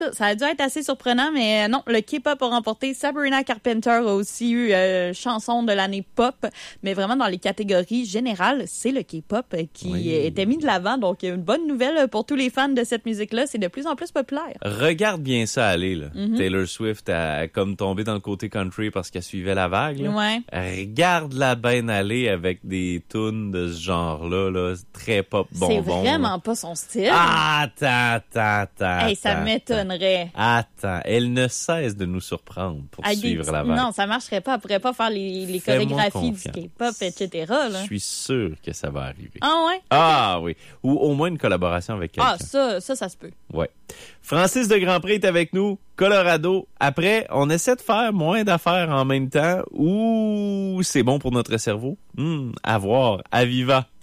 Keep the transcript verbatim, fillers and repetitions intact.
Ça a dû être assez surprenant, mais non, le K-pop a remporté. Sabrina Carpenter a aussi eu euh, chanson de l'année pop, mais vraiment dans les catégories générales, c'est le K-pop qui oui. était mis de l'avant. Donc, une bonne nouvelle pour tous les fans de cette musique-là, c'est de plus en plus populaire. Regarde bien ça aller, là. Mm-hmm. Taylor Swift a comme tombé dans le côté country parce qu'elle suivait la vague. Là. Ouais. Regarde-la bien aller avec des tunes de ce genre-là, là, très pop bonbon. C'est vraiment là. Pas son style. Ah, attends, attends, attends. Hey, ça m'étonnerait. Attends, elle ne cesse de nous surprendre pour Avec suivre petits... la vague. Non, ça marcherait pas. Elle pourrait pas faire les, les chorégraphies du K-pop, et cetera. Là. Je suis sûr que ça va arriver. Ah ouais? Ah oui. Ou au moins une collaboration avec quelqu'un. Ah, ça, ça, ça se peut. Ouais. Francis de Grandpré est avec nous, Colorado. Après, on essaie de faire moins d'affaires en même temps ou c'est bon pour notre cerveau? Hum, à voir. À Viva.